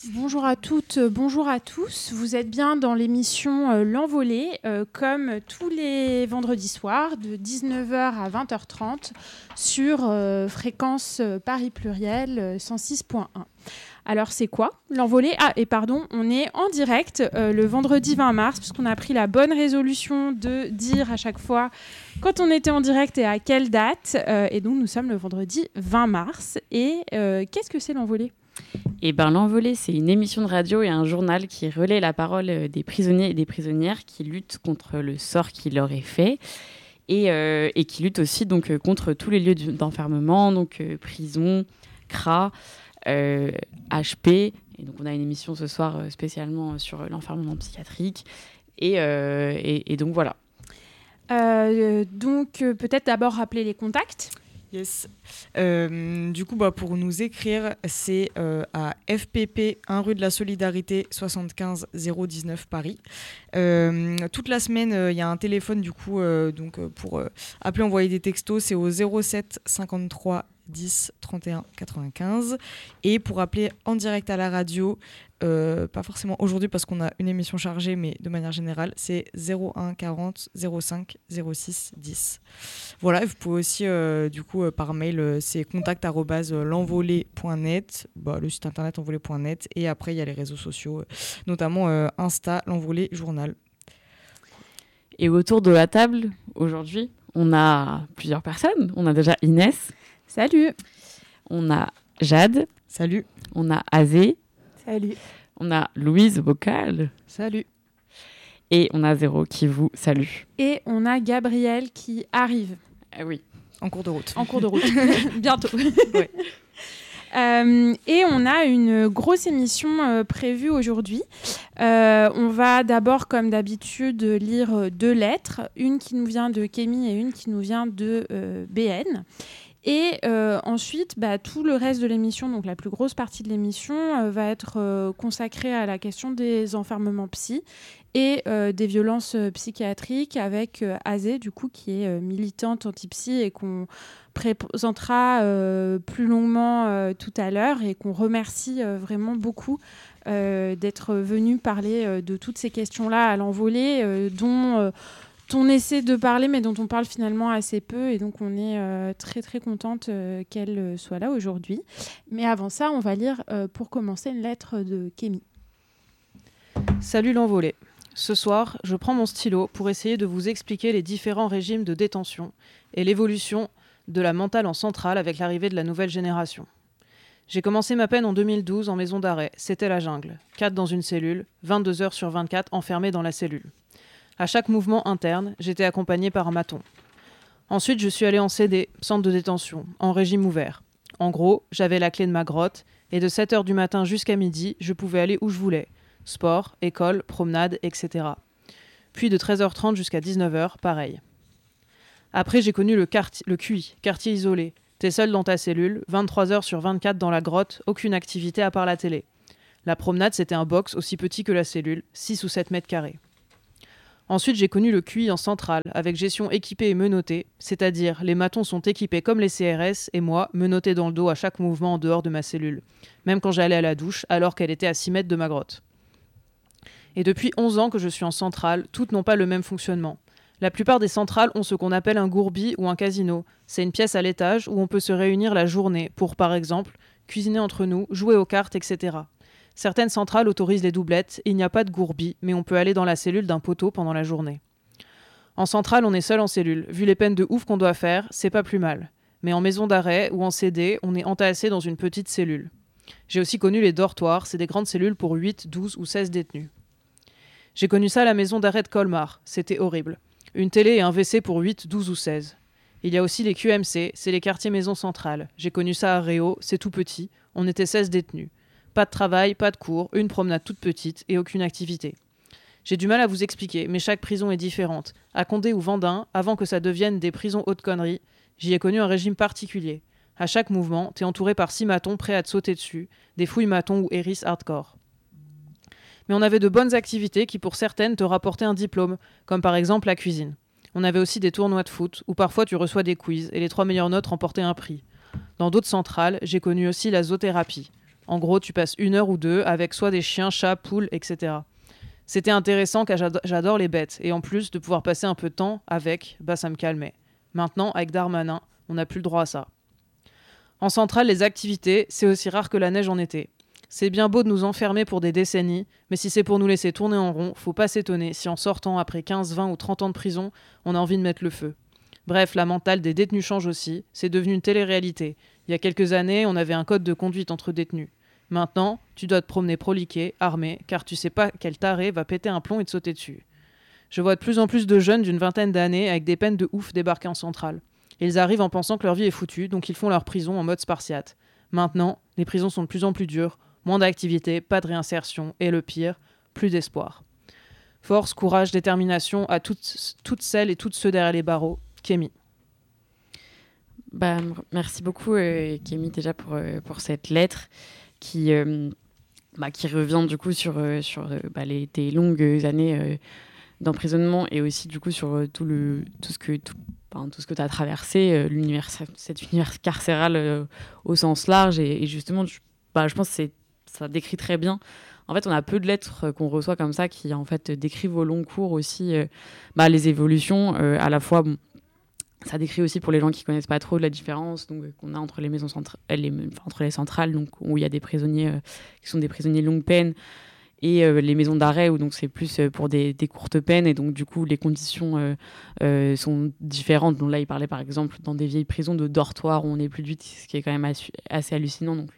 Bonjour à toutes, bonjour à tous. Vous êtes bien dans l'émission L'Envolée, comme tous les vendredis soirs, de 19h à 20h30, sur fréquence Paris Pluriel 106.1. Alors c'est quoi l'Envolée ? On est en direct le vendredi 20 mars, puisqu'on a pris la bonne résolution de dire à chaque fois quand on était en direct et à quelle date. Et donc nous sommes le vendredi 20 mars. Et qu'est-ce que c'est l'Envolée ? L'Envolée, c'est une émission de radio et un journal qui relaie la parole des prisonniers et des prisonnières qui luttent contre le sort qui leur est fait et qui luttent aussi donc, contre tous les lieux d'enfermement, donc prison, CRA, HP. Et donc on a une émission ce soir spécialement sur l'enfermement psychiatrique. Et donc voilà. Peut-être d'abord rappeler les contacts. Yes. Du coup, pour nous écrire, c'est à FPP 1 rue de la Solidarité 75 019 Paris. Toute la semaine, il y a un téléphone du coup, pour appeler, envoyer des textos, c'est au 07 53 10 31 95. Et pour appeler en direct à la radio, pas forcément aujourd'hui parce qu'on a une émission chargée, mais de manière générale, c'est 01 40 05 06 10. Voilà, vous pouvez aussi, par mail, c'est contact@l'envolée.net, le site internet envolée.net, et après, il y a les réseaux sociaux, notamment Insta, l'Envolée Journal. Et autour de la table, aujourd'hui, on a plusieurs personnes. On a déjà Inès. Salut. On a Jade. Salut. On a Azé. Salut. On a Louise Bocal. Salut. Et on a Zéro qui vous salue. Et on a Gabriel qui arrive. Oui. En cours de route. En cours de route. Bientôt. Ouais. Et on a une grosse émission prévue aujourd'hui. On va d'abord, comme d'habitude, lire 2 lettres. Une qui nous vient de Kémy et une qui nous vient de BN. Et ensuite, tout le reste de l'émission, donc la plus grosse partie de l'émission, va être consacrée à la question des enfermements psy et des violences psychiatriques avec Azé, du coup, qui est militante anti-psy et qu'on présentera plus longuement tout à l'heure et qu'on remercie vraiment beaucoup d'être venue parler de toutes ces questions-là à l'Envolée, dont on essaie de parler, mais dont on parle finalement assez peu. Et donc, on est très, très contente qu'elle soit là aujourd'hui. Mais avant ça, on va lire, pour commencer, une lettre de Kémy. Salut l'Envolée. Ce soir, je prends mon stylo pour essayer de vous expliquer les différents régimes de détention et l'évolution de la mentale en centrale avec l'arrivée de la nouvelle génération. J'ai commencé ma peine en 2012 en maison d'arrêt. C'était la jungle. 4 dans une cellule, 22 heures sur 24 enfermés dans la cellule. À chaque mouvement interne, j'étais accompagnée par un maton. Ensuite, je suis allée en CD, centre de détention, en régime ouvert. En gros, j'avais la clé de ma grotte, et de 7h du matin jusqu'à midi, je pouvais aller où je voulais. Sport, école, promenade, etc. Puis de 13h30 jusqu'à 19h, pareil. Après, j'ai connu le QI, quartier isolé. T'es seul dans ta cellule, 23h sur 24 dans la grotte, aucune activité à part la télé. La promenade, c'était un box aussi petit que la cellule, 6 ou 7 mètres carrés. Ensuite, j'ai connu le QI en centrale, avec gestion équipée et menottée, c'est-à-dire les matons sont équipés comme les CRS et moi, menotté dans le dos à chaque mouvement en dehors de ma cellule, même quand j'allais à la douche, alors qu'elle était à 6 mètres de ma grotte. Et depuis 11 ans que je suis en centrale, toutes n'ont pas le même fonctionnement. La plupart des centrales ont ce qu'on appelle un gourbi ou un casino. C'est une pièce à l'étage où on peut se réunir la journée pour, par exemple, cuisiner entre nous, jouer aux cartes, etc. Certaines centrales autorisent les doublettes, il n'y a pas de gourbi, mais on peut aller dans la cellule d'un poteau pendant la journée. En centrale, on est seul en cellule. Vu les peines de ouf qu'on doit faire, c'est pas plus mal. Mais en maison d'arrêt ou en CD, on est entassé dans une petite cellule. J'ai aussi connu les dortoirs, c'est des grandes cellules pour 8, 12 ou 16 détenus. J'ai connu ça à la maison d'arrêt de Colmar, c'était horrible. Une télé et un WC pour 8, 12 ou 16. Il y a aussi les QMC, c'est les quartiers maisons centrales. J'ai connu ça à Réau, c'est tout petit, on était 16 détenus. Pas de travail, pas de cours, une promenade toute petite et aucune activité. J'ai du mal à vous expliquer, mais chaque prison est différente. À Condé ou Vendin, avant que ça devienne des prisons haute connerie, j'y ai connu un régime particulier. À chaque mouvement, t'es entouré par 6 matons prêts à te sauter dessus, des fouilles matons ou hérisses hardcore. Mais on avait de bonnes activités qui pour certaines te rapportaient un diplôme, comme par exemple la cuisine. On avait aussi des tournois de foot, où parfois tu reçois des quiz et les 3 meilleures notes remportaient un prix. Dans d'autres centrales, j'ai connu aussi la zoothérapie. En gros, tu passes 1 heure ou 2 avec soit des chiens, chats, poules, etc. C'était intéressant car j'adore les bêtes. Et en plus, de pouvoir passer un peu de temps avec, ça me calmait. Maintenant, avec Darmanin, on n'a plus le droit à ça. En centrale, les activités, c'est aussi rare que la neige en été. C'est bien beau de nous enfermer pour des décennies, mais si c'est pour nous laisser tourner en rond, faut pas s'étonner si en sortant après 15, 20 ou 30 ans de prison, on a envie de mettre le feu. Bref, la mentale des détenus change aussi, c'est devenu une télé-réalité. Il y a quelques années, on avait un code de conduite entre détenus. Maintenant, tu dois te promener proliqué, armé, car tu sais pas quel taré va péter un plomb et te sauter dessus. Je vois de plus en plus de jeunes d'une vingtaine d'années avec des peines de ouf débarquer en centrale. Ils arrivent en pensant que leur vie est foutue, donc ils font leur prison en mode spartiate. Maintenant, les prisons sont de plus en plus dures, moins d'activité, pas de réinsertion, et le pire, plus d'espoir. Force, courage, détermination à toutes celles et tous ceux derrière les barreaux. Kémy. Merci beaucoup, Kémy, déjà pour cette lettre qui revient du coup sur tes longues années d'emprisonnement et aussi du coup sur tout ce que tu as traversé, cet univers carcéral au sens large. Et justement, je pense que ça décrit très bien. En fait, on a peu de lettres qu'on reçoit comme ça qui en fait décrivent au long cours aussi les évolutions. À la fois, ça décrit aussi pour les gens qui connaissent pas trop la différence qu'on a entre les maisons entre les centrales, donc où il y a des prisonniers qui sont des prisonniers longue peine, et les maisons d'arrêt où donc c'est plus pour des courtes peines, et donc du coup les conditions sont différentes. Donc là, il parlait par exemple dans des vieilles prisons de dortoirs où on n'est plus de 8, ce qui est quand même assez hallucinant. Donc,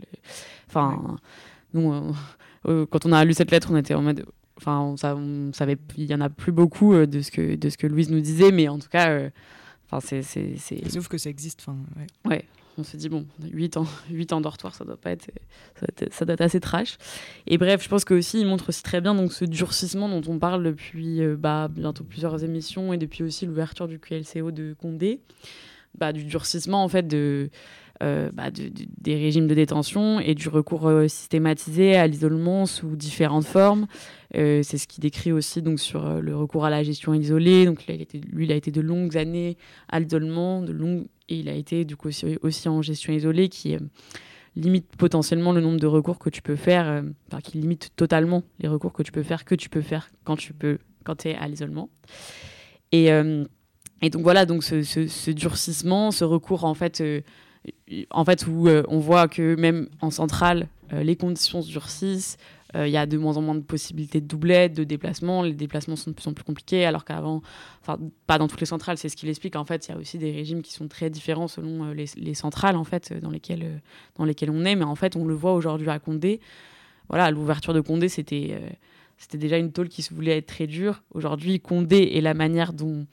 nous, quand on a lu cette lettre, on était en mode, on savait, il y en a plus beaucoup de ce que Louise nous disait, mais en tout cas. C'est ouf que ça existe. Ouais, on se dit, 8 ans dortoir, ça doit être assez trash. Et bref, je pense qu'aussi, il montre aussi très bien donc, ce durcissement dont on parle depuis bientôt plusieurs émissions, et depuis aussi l'ouverture du QLCO de Condé, du durcissement en fait des régimes de détention et du recours systématisé à l'isolement sous différentes formes. C'est ce qu'il décrit aussi donc, sur le recours à la gestion isolée. Donc, il a été de longues années à l'isolement, et il a été du coup, aussi en gestion isolée, qui limite potentiellement le nombre de recours que tu peux faire, qui limite totalement les recours que tu peux faire quand tu es à l'isolement. Et donc voilà, donc ce durcissement, ce recours en fait où on voit que même en centrale, les conditions se durcissent. Il y a de moins en moins de possibilités de doublette, de déplacement. Les déplacements sont de plus en plus compliqués, alors qu'avant, pas dans toutes les centrales, c'est ce qu'il explique. En fait, il y a aussi des régimes qui sont très différents selon les centrales en fait, dans lesquelles on est. Mais en fait, on le voit aujourd'hui à Condé. Voilà, l'ouverture de Condé, c'était déjà une tôle qui se voulait être très dure. Aujourd'hui, Condé et la manière dont...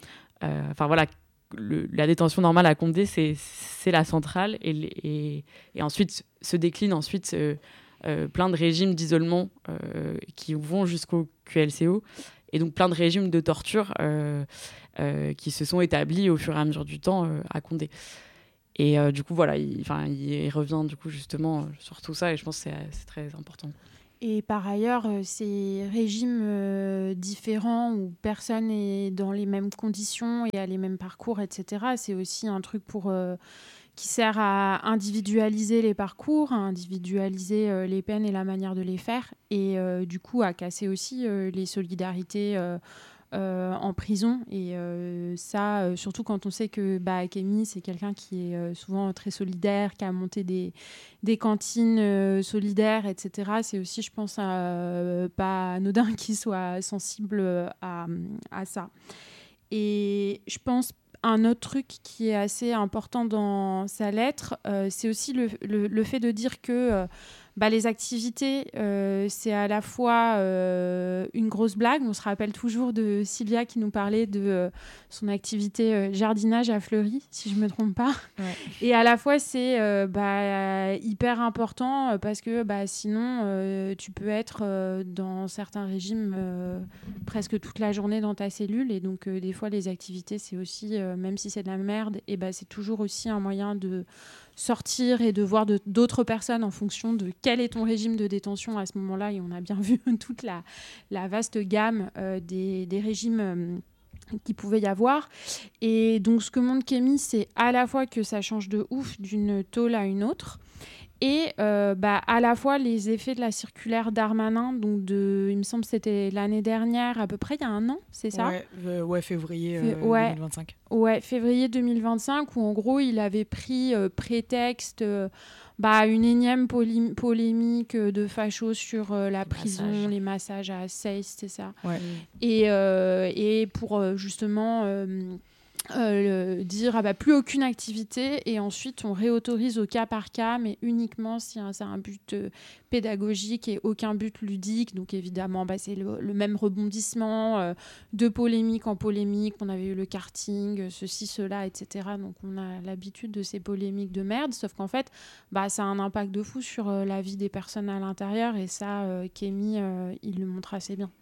la détention normale à Condé, c'est la centrale, et ensuite se décline plein de régimes d'isolement qui vont jusqu'au QLCO, et donc plein de régimes de torture qui se sont établis au fur et à mesure du temps à Condé. Et du coup, voilà, il revient du coup justement sur tout ça, et je pense que c'est très important. Et par ailleurs, ces régimes différents où personne n'est dans les mêmes conditions et a les mêmes parcours, etc., c'est aussi un truc qui sert à individualiser les parcours, à individualiser les peines et la manière de les faire, et du coup à casser aussi les solidarités en prison. Et ça, surtout quand on sait que Kémy, c'est quelqu'un qui est souvent très solidaire, qui a monté des cantines solidaires, etc. C'est aussi, je pense, pas anodin qu'il soit sensible à ça. Et je pense un autre truc qui est assez important dans sa lettre, c'est aussi le fait de dire que les activités, c'est à la fois une grosse blague. On se rappelle toujours de Sylvia qui nous parlait de son activité jardinage à Fleury, si je ne me trompe pas. Ouais. Et à la fois, c'est hyper important parce que sinon, tu peux être dans certains régimes presque toute la journée dans ta cellule. Et donc, des fois, les activités, c'est aussi, même si c'est de la merde, et c'est toujours aussi un moyen de sortir et de voir d'autres personnes en fonction de quel est ton régime de détention à ce moment-là. Et on a bien vu toute la vaste gamme des régimes qu'il pouvait y avoir. Et donc, ce que montre Kémy, c'est à la fois que ça change de ouf d'une tôle à une autre, Et à la fois les effets de la circulaire Darmanin, donc il me semble que c'était l'année dernière, à peu près il y a un an, c'est ça ? Février 2025. Ouais, février 2025, où en gros il avait pris prétexte une énième polémique de facho sur la prison, les massages à Seyss, c'est ça. Ouais. Et pour justement... dire plus aucune activité, et ensuite on réautorise au cas par cas, mais uniquement si c'est un but pédagogique et aucun but ludique. Donc évidemment c'est le même rebondissement de polémique en polémique. On avait eu le karting, ceci, cela, etc. Donc on a l'habitude de ces polémiques de merde, sauf qu'en fait ça a un impact de fou sur la vie des personnes à l'intérieur, et ça Kémy il le montre assez bien.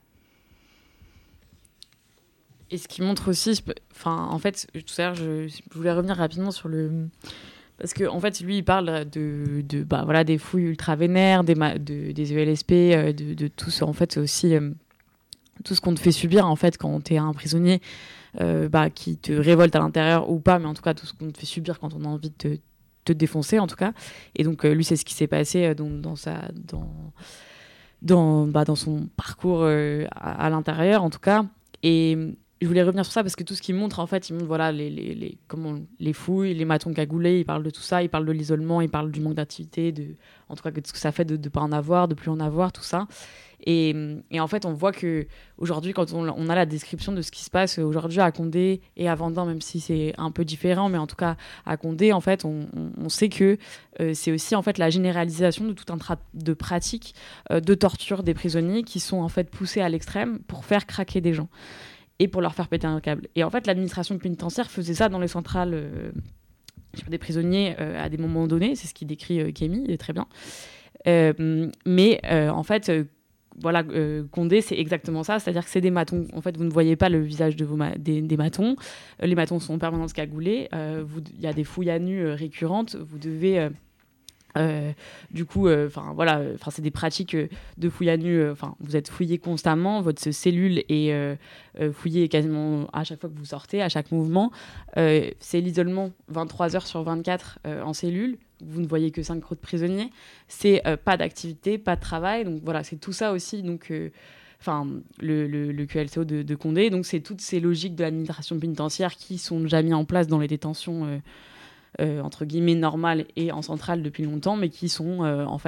Et ce qui montre aussi, en fait, tout à l'heure, je voulais revenir rapidement sur le... Parce qu'en fait, lui, il parle des fouilles ultra vénères, des ELSP, de tout ça. En fait, c'est aussi tout ce qu'on te fait subir, en fait, quand t'es un prisonnier qui te révolte à l'intérieur ou pas, mais en tout cas, tout ce qu'on te fait subir quand on a envie de te défoncer, en tout cas. Et donc, lui, c'est ce qui s'est passé dans son parcours à l'intérieur, en tout cas. Et... je voulais revenir sur ça parce que tout ce qu'il montre, en fait, il montre les fouilles, les matons cagoulés, il parle de tout ça, il parle de l'isolement, il parle du manque d'activité, en tout cas de ce que ça fait de ne pas en avoir, de plus en avoir, tout ça. Et en fait, on voit qu'aujourd'hui, quand on a la description de ce qui se passe aujourd'hui à Condé et à Vendin, même si c'est un peu différent, mais en tout cas à Condé, en fait, on sait que c'est aussi en fait la généralisation de tout un de pratiques de torture des prisonniers qui sont en fait poussées à l'extrême pour faire craquer des gens et pour leur faire péter un câble. Et en fait, l'administration pénitentiaire faisait ça dans les centrales des prisonniers à des moments donnés. C'est ce qu'il décrit Kémy, il est très bien. Mais en fait, Condé, c'est exactement ça. C'est-à-dire que c'est des matons. En fait, vous ne voyez pas le visage des matons. Les matons sont en permanence cagoulés. Il y a des fouilles à nu récurrentes. Vous devez... c'est des pratiques de fouille à nu. Vous êtes fouillé constamment, votre cellule est fouillée quasiment à chaque fois que vous sortez, à chaque mouvement. C'est l'isolement 23 heures sur 24 en cellule. Vous ne voyez que 5 autres prisonniers. C'est pas d'activité, pas de travail. Donc voilà, c'est tout ça aussi. Donc le QLCO de Condé. Donc c'est toutes ces logiques de l'administration pénitentiaire qui sont déjà mises en place dans les détentions entre guillemets normales et en centrale depuis longtemps, mais qui sont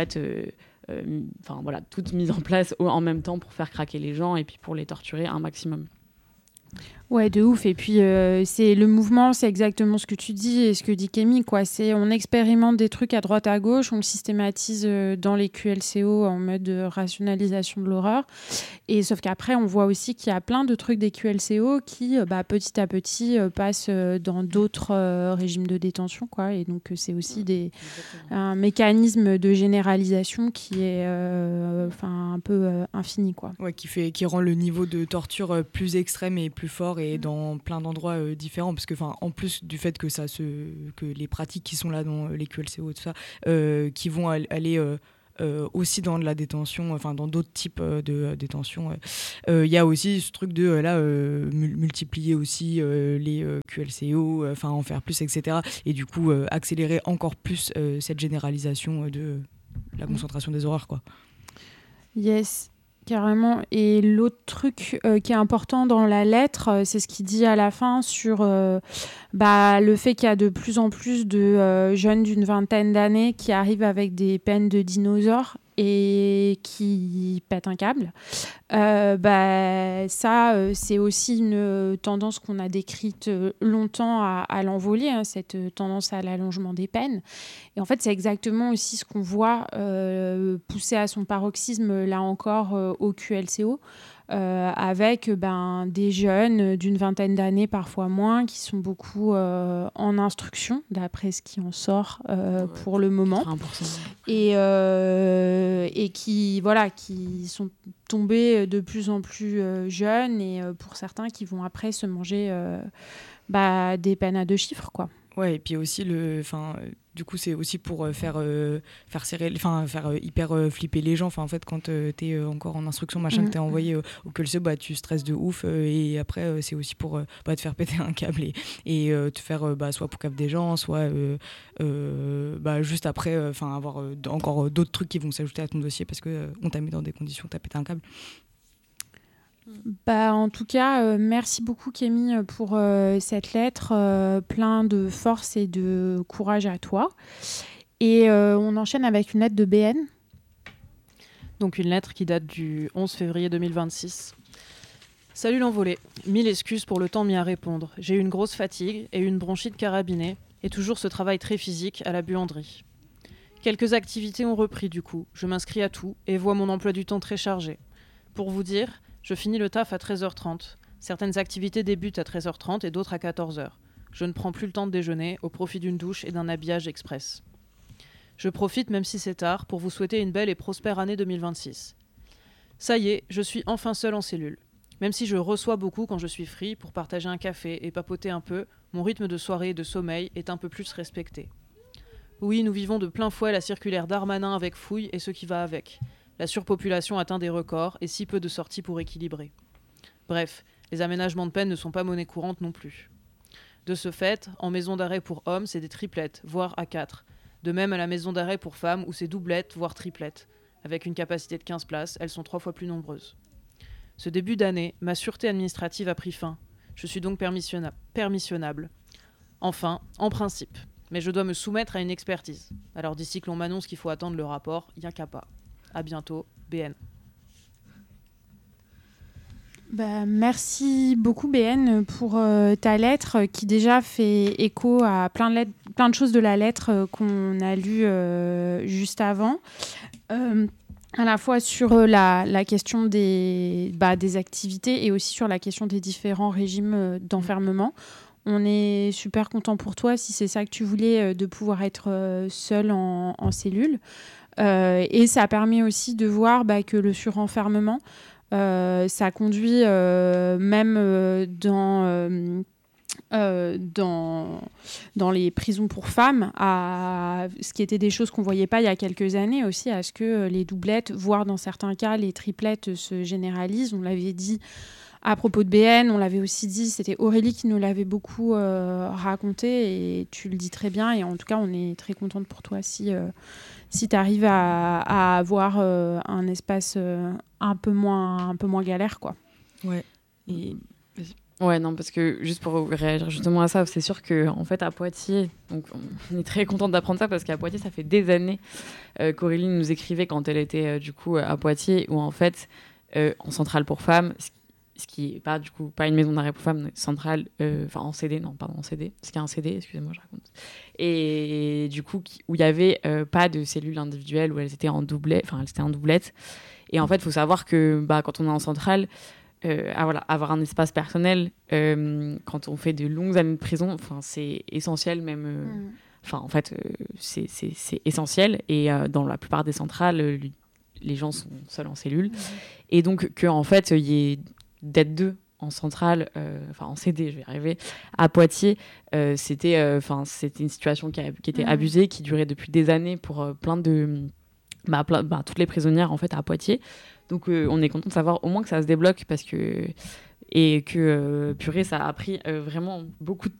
toutes mises en place en même temps pour faire craquer les gens et puis pour les torturer un maximum. Ouais, de ouf. Et puis, c'est le mouvement, c'est exactement ce que tu dis et ce que dit Kémy, quoi. C'est, on expérimente des trucs à droite, à gauche, on le systématise dans les QLCO en mode rationalisation de l'horreur. Et sauf qu'après, on voit aussi qu'il y a plein de trucs des QLCO qui, petit à petit, passent dans d'autres régimes de détention, quoi. Et donc, c'est aussi un mécanisme de généralisation qui est un peu infini, quoi. Ouais, qui rend le niveau de torture plus extrême et plus fort, et dans plein d'endroits différents, parce que en plus du fait que que les pratiques qui sont là dans les QLCO et tout ça, qui vont aller aussi dans de la détention, dans d'autres types de détention, il y a aussi ce truc de multiplier aussi les QLCO, en faire plus, etc. Et du coup accélérer encore plus cette généralisation de la concentration des horreurs, quoi. Yes. Carrément. Et l'autre truc qui est important dans la lettre, c'est ce qu'il dit à la fin sur le fait qu'il y a de plus en plus de jeunes d'une vingtaine d'années qui arrivent avec des peines de dinosaures et qui pètent un câble. C'est aussi une tendance qu'on a décrite longtemps à l'envolée, hein, cette tendance à l'allongement des peines. Et en fait, c'est exactement aussi ce qu'on voit pousser à son paroxysme, là encore, au QLCO, avec des jeunes d'une vingtaine d'années, parfois moins, qui sont beaucoup en instruction, d'après ce qui en sort pour le moment. 100%. Et qui sont tombés de plus en plus jeunes, et pour certains qui vont après se manger des peines à 2 chiffres, quoi. Ouais, et puis aussi du coup c'est aussi pour faire hyper flipper les gens. Enfin en fait quand t'es encore en instruction machin que t'es envoyé au Culse, tu stresses de ouf et après c'est aussi pour te faire péter un câble et te faire soit pour cap des gens, soit juste après avoir encore d'autres trucs qui vont s'ajouter à ton dossier parce que on t'a mis dans des conditions où t'as pété un câble. En tout cas, merci beaucoup Kémy pour cette lettre, plein de force et de courage à toi. Et on enchaîne avec une lettre de BN. Donc une lettre qui date du 11 février 2026. Salut l'envolé, 1000 excuses pour le temps mis à répondre. J'ai eu une grosse fatigue et une bronchite carabinée et toujours ce travail très physique à la buanderie. Quelques activités ont repris du coup, je m'inscris à tout et vois mon emploi du temps très chargé. Pour vous dire, je finis le taf à 13h30. Certaines activités débutent à 13h30 et d'autres à 14h. Je ne prends plus le temps de déjeuner au profit d'une douche et d'un habillage express. Je profite, même si c'est tard, pour vous souhaiter une belle et prospère année 2026. Ça y est, je suis enfin seule en cellule. Même si je reçois beaucoup quand je suis free pour partager un café et papoter un peu, mon rythme de soirée et de sommeil est un peu plus respecté. Oui, nous vivons de plein fouet la circulaire Darmanin avec fouille et ce qui va avec. La surpopulation atteint des records et si peu de sorties pour équilibrer. Bref, les aménagements de peine ne sont pas monnaie courante non plus. De ce fait, en maison d'arrêt pour hommes, c'est des triplettes, voire à 4. De même à la maison d'arrêt pour femmes, où c'est doublettes, voire triplettes. Avec une capacité de 15 places, elles sont 3 fois plus nombreuses. Ce début d'année, ma sûreté administrative a pris fin. Je suis donc permissionnable. Enfin, en principe. Mais je dois me soumettre à une expertise. Alors d'ici que l'on m'annonce qu'il faut attendre le rapport, y'a qu'à pas. À bientôt, BN. Merci beaucoup BN pour ta lettre qui déjà fait écho à plein de choses de la lettre qu'on a lue juste avant. À la fois sur la question des activités et aussi sur la question des différents régimes d'enfermement. On est super content pour toi si c'est ça que tu voulais, de pouvoir être seul en cellule. Et ça permet aussi de voir que le surenfermement, ça conduit même dans les prisons pour femmes, à ce qui était des choses qu'on ne voyait pas il y a quelques années aussi, à ce que les doublettes, voire dans certains cas les triplettes se généralisent. On l'avait dit à propos de BN, on l'avait aussi dit, c'était Aurélie qui nous l'avait beaucoup raconté et tu le dis très bien et en tout cas on est très contente pour toi si tu arrives à avoir un espace un peu moins galère quoi. Ouais. Et Ouais, non, parce que juste pour réagir justement à ça, c'est sûr qu'en fait, à Poitiers, donc on est très contente d'apprendre ça parce qu'à Poitiers, ça fait des années qu'Aurélie nous écrivait quand elle était du coup à Poitiers, où en fait, en centrale pour femmes, ce qui n'est pas du coup pas une maison d'arrêt pour femmes, centrale, en CD, non, pardon, en CD, ce qui est un CD, excusez-moi, je raconte. Et du coup, où il n'y avait pas de cellules individuelles, où elles étaient en doublette. Et en fait, il faut savoir que quand on est en centrale, avoir un espace personnel quand on fait de longues années de prison, c'est essentiel même. C'est essentiel et dans la plupart des centrales, les gens sont seuls en cellule et donc qu'en fait il y ait d'être deux en centrale, en CD, je vais y arriver, à Poitiers, c'était une situation qui était abusée, qui durait depuis des années pour plein de toutes les prisonnières en fait à Poitiers. Donc on est content de savoir au moins que ça se débloque parce que purée, ça a pris vraiment beaucoup de